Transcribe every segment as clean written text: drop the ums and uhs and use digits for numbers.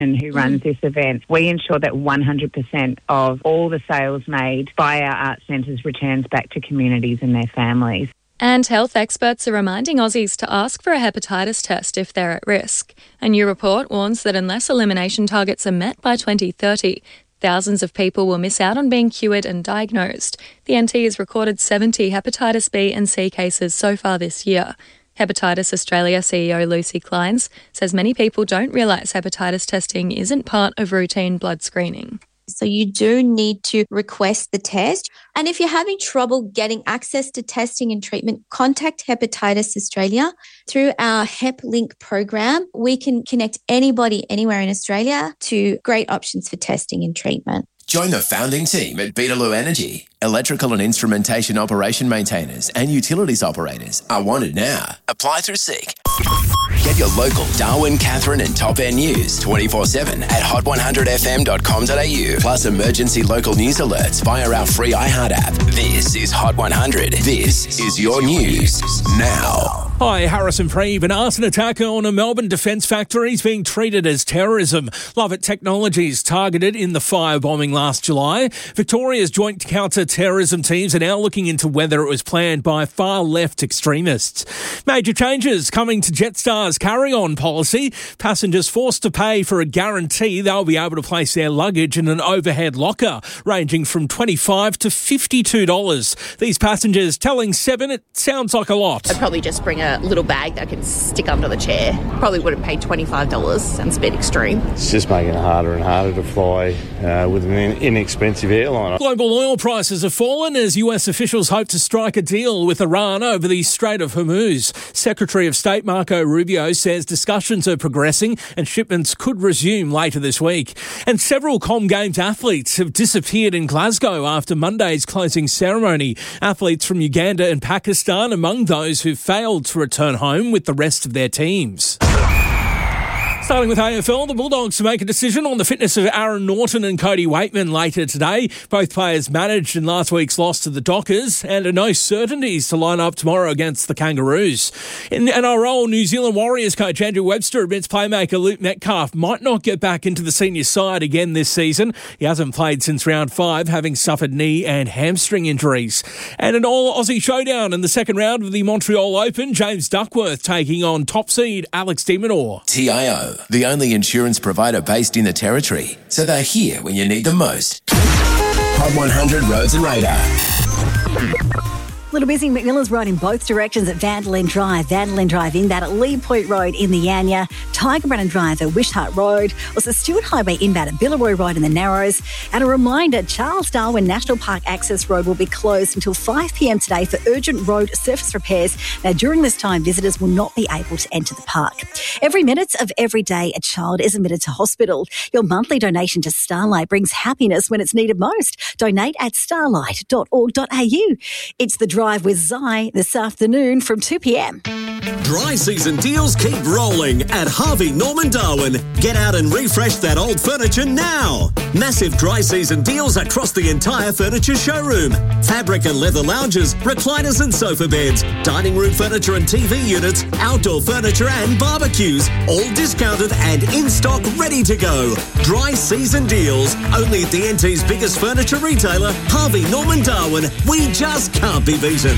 who runs this event, we ensure that 100% of all the sales made by our art centres returns back to communities and their families. And health experts are reminding Aussies to ask for a hepatitis test if they're at risk. A new report warns that unless elimination targets are met by 2030, thousands of people will miss out on being cured and diagnosed. The NT has recorded 70 hepatitis B and C cases so far this year. Hepatitis Australia CEO Lucy Kleins says many people don't realise hepatitis testing isn't part of routine blood screening. So you do need to request the test. And if you're having trouble getting access to testing and treatment, contact Hepatitis Australia. Through our HepLink program, we can connect anybody anywhere in Australia to great options for testing and treatment. Join the founding team at Beetaloo Energy. Electrical and instrumentation operation maintainers and utilities operators are wanted now. Apply through Seek. Get your local Darwin, Katherine and Top End news 24/7 at hot100fm.com.au. Plus emergency local news alerts via our free iHeart app. This is Hot 100. This is your news now. Hi, Harrison Preeve. An arson attacker on a Melbourne defence factory is being treated as terrorism. Lovett Technologies targeted in the firebombing last July. Victoria's joint counter-terrorism teams are now looking into whether it was planned by far-left extremists. Major changes coming to Jetstar's carry-on policy. Passengers forced to pay for a guarantee they'll be able to place their luggage in an overhead locker, ranging from $25 to $52. These passengers telling Seven it sounds like a lot. I'd probably just bring a little bag that I can stick under the chair. Probably would have paid $25. Sounds a bit extreme. It's just making it harder and harder to fly with an inexpensive airline. Global oil prices have fallen as US officials hope to strike a deal with Iran over the Strait of Hormuz. Secretary of State Marco Rubio says discussions are progressing and shipments could resume later this week. And several Com Games athletes have disappeared in Glasgow after Monday's closing ceremony. Athletes from Uganda and Pakistan among those who failed to return home with the rest of their teams. Starting with AFL, the Bulldogs to make a decision on the fitness of Aaron Norton and Cody Waitman later today. Both players managed in last week's loss to the Dockers and are no certainties to line up tomorrow against the Kangaroos. In NRL, New Zealand Warriors coach Andrew Webster admits playmaker Luke Metcalf might not get back into the senior side again this season. He hasn't played since round 5, having suffered knee and hamstring injuries. And an all-Aussie showdown in the second round of the Montreal Open, James Duckworth taking on top seed Alex de Minaur. TIO, the only insurance provider based in the Territory, so they're here when you need them most. Hot 100 Roads and Radar. Little busy McMillan's Road in both directions at Vandalin Drive. Vandalin Drive inbound at Lee Point Road in the Yanya. Tiger Brennan Drive at Wishart Road. Also Stewart Highway inbound at Billaroy Road in the Narrows. And a reminder, Charles Darwin National Park Access Road will be closed until 5 p.m. today for urgent road surface repairs. Now, during this time, visitors will not be able to enter the park. Every minute of every day, a child is admitted to hospital. Your monthly donation to Starlight brings happiness when it's needed most. Donate at starlight.org.au. It's the Drive with Zai this afternoon from 2 p.m. Dry season deals keep rolling at Harvey Norman Darwin. Get out and refresh that old furniture now. Massive dry season deals across the entire furniture showroom. Fabric and leather lounges, recliners and sofa beds, dining room furniture and TV units, outdoor furniture and barbecues, all discounted and in stock ready to go. Dry season deals, only at the NT's biggest furniture retailer, Harvey Norman Darwin. We just can't be beaten.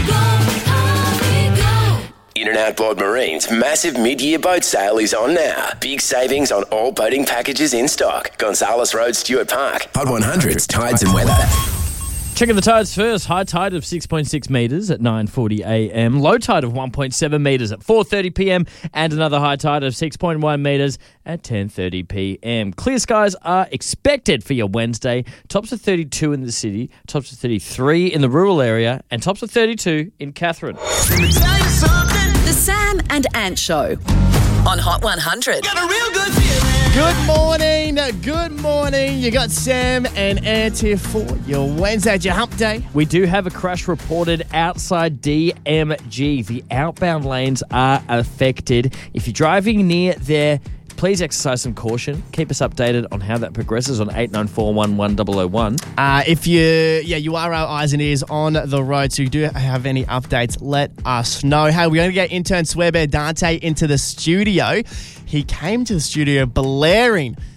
In and Outboard Marine's massive mid-year boat sale is on now. Big savings on all boating packages in stock. Gonzales Road, Stuart Park. Hot 100's Tides and Weather. Checking the tides first. High tide of 6.6 metres at 9:40 a.m. Low tide of 1.7 metres at 4:30 p.m. And another high tide of 6.1 metres at 10:30 p.m. Clear skies are expected for your Wednesday. Tops of 32 in the city, tops of 33 in the rural area, and tops of 32 in Katherine. The Sam and Ant Show on Hot 100. Got a real good feeling. Good morning. You got Sam and Ant here for your Wednesday, your hump day. We do have a crash reported outside DMG. The outbound lanes are affected. If you're driving near there, please exercise some caution. Keep us updated on how that progresses on 89411001. If you are our eyes and ears on the road, so you do have any updates, let us know. Hey, we're going to get intern Swearbear Dante into the studio. He came to the studio blaring